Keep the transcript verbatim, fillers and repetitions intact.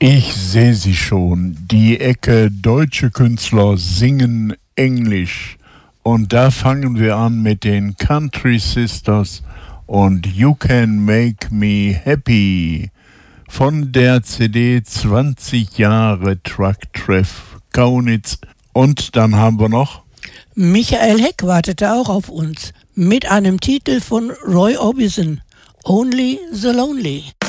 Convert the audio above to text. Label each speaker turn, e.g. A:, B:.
A: Ich sehe sie schon, die Ecke deutsche Künstler singen Englisch. Und da fangen wir an mit den Country Sisters und You Can Make Me Happy von der C D zwanzig Jahre Truck-Treff Kaunitz. Und dann haben wir noch
B: Michael Heck wartete auch auf uns mit einem Titel von Roy Orbison, Only the Lonely.